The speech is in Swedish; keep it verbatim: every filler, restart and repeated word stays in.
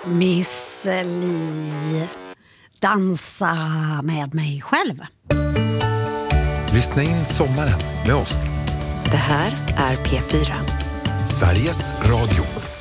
Miss Li, dansa med mig själv. Lyssna in sommaren med oss. Det här är P fyra. Sveriges Radio.